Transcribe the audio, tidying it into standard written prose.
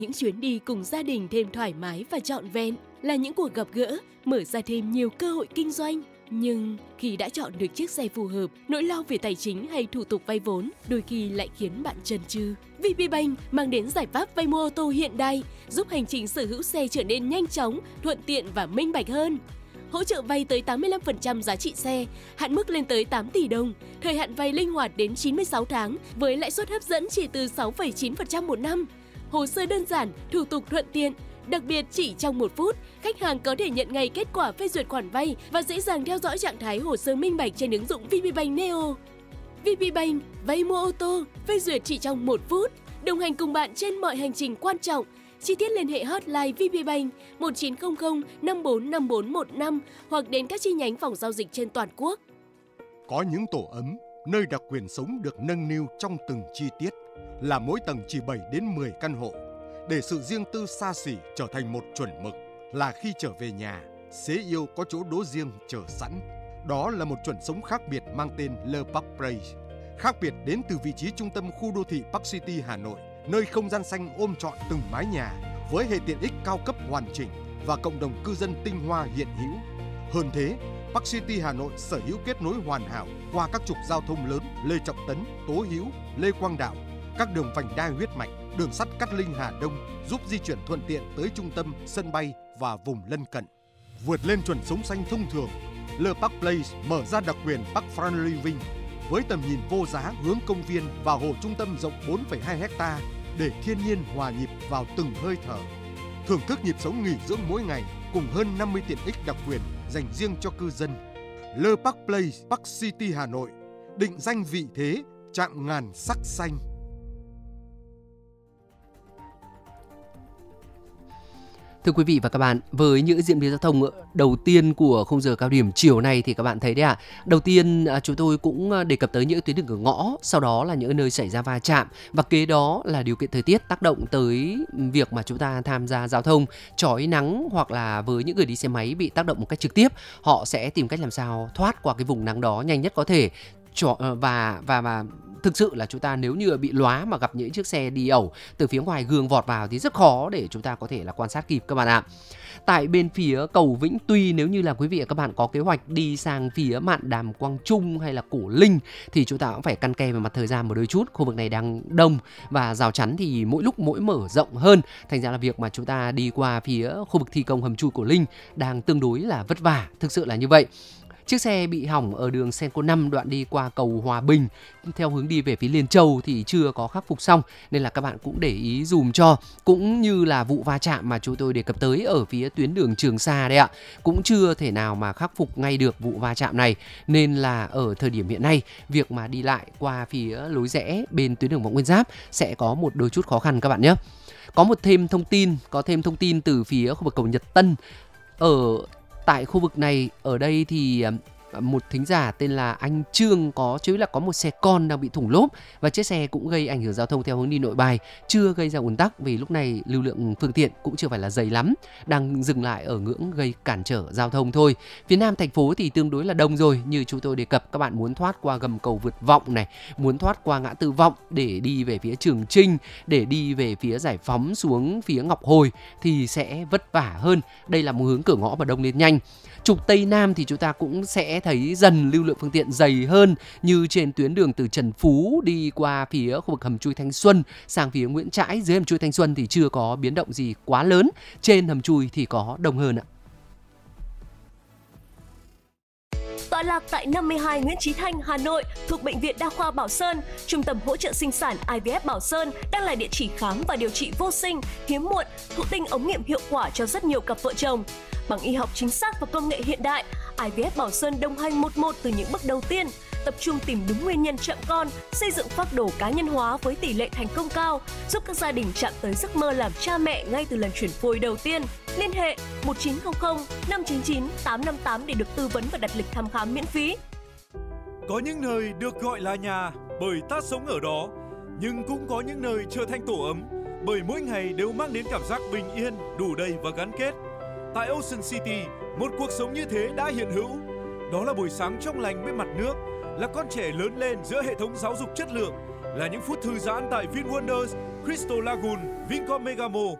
Những chuyến đi cùng gia đình thêm thoải mái và trọn vẹn, là những cuộc gặp gỡ, mở ra thêm nhiều cơ hội kinh doanh. Nhưng khi đã chọn được chiếc xe phù hợp, nỗi lo về tài chính hay thủ tục vay vốn đôi khi lại khiến bạn chần chừ. VPBank mang đến giải pháp vay mua ô tô hiện đại, giúp hành trình sở hữu xe trở nên nhanh chóng, thuận tiện và minh bạch hơn. Hỗ trợ vay tới 85% giá trị xe, hạn mức lên tới 8 tỷ đồng, thời hạn vay linh hoạt đến 96 tháng với lãi suất hấp dẫn chỉ từ 6,9% một năm. Hồ sơ đơn giản, thủ tục thuận tiện. Đặc biệt, chỉ trong 1 phút, khách hàng có thể nhận ngay kết quả phê duyệt khoản vay và dễ dàng theo dõi trạng thái hồ sơ minh bạch trên ứng dụng VPBank Neo. VPBank, vay mua ô tô, phê duyệt chỉ trong 1 phút, đồng hành cùng bạn trên mọi hành trình quan trọng. Chi tiết liên hệ hotline VPBank 1900 545415 hoặc đến các chi nhánh phòng giao dịch trên toàn quốc. Có những tổ ấm, nơi đặc quyền sống được nâng niu trong từng chi tiết, là mỗi tầng chỉ 7 đến 10 căn hộ. Để sự riêng tư xa xỉ trở thành một chuẩn mực, là khi trở về nhà, xế yêu có chỗ đỗ riêng chờ sẵn. Đó là một chuẩn sống khác biệt mang tên Le Parc Place. Khác biệt đến từ vị trí trung tâm khu đô thị Park City Hà Nội, nơi không gian xanh ôm trọn từng mái nhà với hệ tiện ích cao cấp hoàn chỉnh và cộng đồng cư dân tinh hoa hiện hữu. Hơn thế, Park City Hà Nội sở hữu kết nối hoàn hảo qua các trục giao thông lớn Lê Trọng Tấn, Tố Hữu, Lê Quang Đạo, các đường vành đai huyết mạch, đường sắt Cát Linh Hà Đông giúp di chuyển thuận tiện tới trung tâm, sân bay và vùng lân cận. Vượt lên chuẩn sống xanh thông thường, Le Parc Place mở ra đặc quyền Park Front Living với tầm nhìn vô giá hướng công viên và hồ trung tâm rộng 4,2 ha để thiên nhiên hòa nhịp vào từng hơi thở. Thưởng thức nhịp sống nghỉ dưỡng mỗi ngày cùng hơn 50 tiện ích đặc quyền dành riêng cho cư dân. Le Parc Place, Park City Hà Nội, định danh vị thế, chạm ngàn sắc xanh. Thưa quý vị và các bạn, với những diễn biến giao thông đầu tiên của khung giờ cao điểm chiều nay thì các bạn thấy đấy ạ. Đầu tiên chúng tôi cũng đề cập tới những tuyến đường cửa ngõ, sau đó là những nơi xảy ra va chạm và kế đó là điều kiện thời tiết tác động tới việc mà chúng ta tham gia giao thông, chói nắng hoặc là với những người đi xe máy bị tác động một cách trực tiếp, họ sẽ tìm cách làm sao thoát qua cái vùng nắng đó nhanh nhất có thể. Và thực sự là chúng ta nếu như bị lóa mà gặp những chiếc xe đi ẩu từ phía ngoài gương vọt vào thì rất khó để chúng ta có thể là quan sát kịp các bạn ạ. Tại bên phía cầu Vĩnh Tuy, nếu như là quý vị và các bạn có kế hoạch đi sang phía Mạn Đàm Quang Trung hay là Cổ Linh thì chúng ta cũng phải căn ke về mặt thời gian một đôi chút. Khu vực này đang đông và rào chắn thì mỗi lúc mỗi mở rộng hơn, thành ra là việc mà chúng ta đi qua phía khu vực thi công hầm chui Cổ Linh đang tương đối là vất vả, thực sự là như vậy. Chiếc xe bị hỏng ở đường Senco 5 đoạn đi qua cầu Hòa Bình theo hướng đi về phía Liên Châu thì chưa có khắc phục xong, nên là các bạn cũng để ý dùm cho. Cũng như là vụ va chạm mà chúng tôi đề cập tới ở phía tuyến đường Trường Sa đấy ạ, cũng chưa thể nào mà khắc phục ngay được vụ va chạm này, nên là ở thời điểm hiện nay việc mà đi lại qua phía lối rẽ bên tuyến đường Võ Nguyên Giáp sẽ có một đôi chút khó khăn các bạn nhé. Có thêm thông tin từ phía khu vực cầu Nhật Tân. Tại khu vực này, ở đây thì một thính giả tên là anh Trương có một xe con đang bị thủng lốp và chiếc xe cũng gây ảnh hưởng giao thông theo hướng đi Nội Bài, chưa gây ra ùn tắc vì lúc này lưu lượng phương tiện cũng chưa phải là dày lắm, đang dừng lại ở ngưỡng gây cản trở giao thông thôi. Phía Nam thành phố thì tương đối là đông rồi, như chúng tôi đề cập, các bạn muốn thoát qua gầm cầu Vượt Vọng này, muốn thoát qua ngã tư Vọng để đi về phía Trường Chinh, để đi về phía Giải Phóng xuống phía Ngọc Hồi thì sẽ vất vả hơn. Đây là một hướng cửa ngõ mà đông lên nhanh. Trục Tây Nam thì chúng ta cũng sẽ thấy dần lưu lượng phương tiện dày hơn, như trên tuyến đường từ Trần Phú đi qua phía khu vực hầm chui Thanh Xuân sang phía Nguyễn Trãi. Dưới hầm chui Thanh Xuân thì chưa có biến động gì quá lớn, trên hầm chui thì có đông hơn ạ. Tọa lạc tại 52 Nguyễn Chí Thanh, Hà Nội, thuộc Bệnh viện Đa khoa Bảo Sơn, Trung tâm hỗ trợ sinh sản IVF Bảo Sơn đang là địa chỉ khám và điều trị vô sinh, hiếm muộn, thụ tinh ống nghiệm hiệu quả cho rất nhiều cặp vợ chồng. Bằng y học chính xác và công nghệ hiện đại, IVF Bảo Sơn đồng hành một từ những bước đầu tiên, tập trung tìm đúng nguyên nhân chậm con, xây dựng phác đồ cá nhân hóa với tỷ lệ thành công cao, giúp các gia đình chạm tới giấc mơ làm cha mẹ ngay từ lần chuyển phôi đầu tiên. Liên hệ 1900 599 858 để được tư vấn và đặt lịch thăm khám miễn phí. Có những nơi được gọi là nhà bởi ta sống ở đó, nhưng cũng có những nơi trở thành tổ ấm bởi mỗi ngày đều mang đến cảm giác bình yên, đủ đầy và gắn kết. Tại Ocean City, một cuộc sống như thế đã hiện hữu. Đó là buổi sáng trong lành bên mặt nước, là con trẻ lớn lên giữa hệ thống giáo dục chất lượng, là những phút thư giãn tại VinWonders Crystal Lagoon, Vincom Megamo,